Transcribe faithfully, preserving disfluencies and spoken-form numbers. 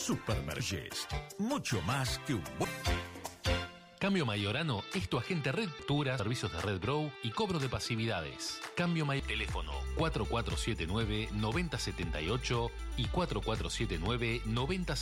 Supermergés, mucho más que un buen... Cambio Mayorano es tu agente Red Tura, servicios de Red Grow y cobro de pasividades. Cambio Mayorano, teléfono cuatro cuatro siete nueve, nueve cero siete ocho y cuatro cuatro siete nueve, nueve cero